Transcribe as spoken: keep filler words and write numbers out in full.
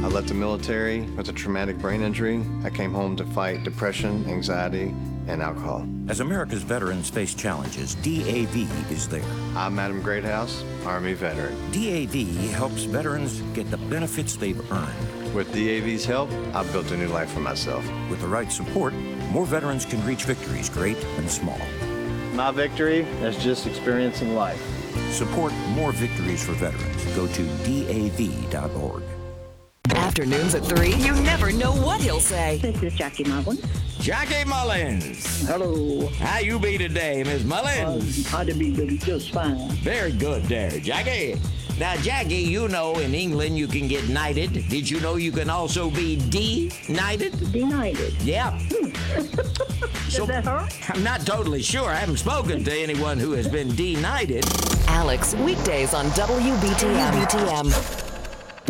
I left the military with a traumatic brain injury. I came home to fight depression, anxiety, and alcohol. As America's veterans face challenges, D A V is there. I'm Adam Greathouse, Army veteran. D A V helps veterans get the benefits they've earned. With D A V's help, I've built a new life for myself. With the right support, more veterans can reach victories, great and small. My victory is just experiencing life. Support more victories for veterans. Go to D A V dot org. Afternoons at three, you never know what he'll say. This is Jackie Mullins. Jackie Mullins. Hello. How you be today, Miss Mullins? Uh, I'd be just fine. Very good there, Jackie. Now, Jackie, you know in England you can get knighted. Did you know you can also be de-knighted? Denighted. Yeah. Does that hurt? I'm not totally sure. I haven't spoken to anyone who has been de-knighted. Alex, weekdays on W B T M.